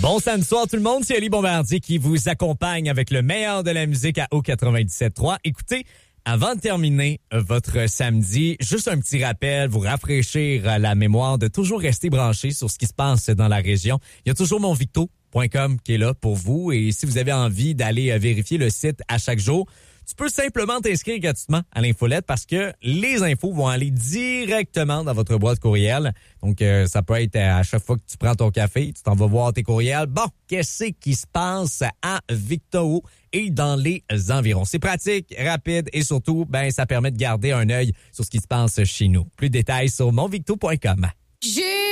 Bon samedi soir tout le monde, c'est Ali Bombardier qui vous accompagne avec le meilleur de la musique à O97.3. Écoutez, avant de terminer votre samedi, juste un petit rappel, vous rafraîchir la mémoire de toujours rester branché sur ce qui se passe dans la région. Il y a toujours monvicto.com qui est là pour vous et si vous avez envie d'aller vérifier le site à chaque jour, tu peux simplement t'inscrire gratuitement à l'infolette parce que les infos vont aller directement dans votre boîte courriel. Donc, ça peut être à chaque fois que tu prends ton café, tu t'en vas voir tes courriels. Bon, qu'est-ce qui se passe à Victo et dans les environs? C'est pratique, rapide et surtout, ça permet de garder un œil sur ce qui se passe chez nous. Plus de détails sur monvicto.com.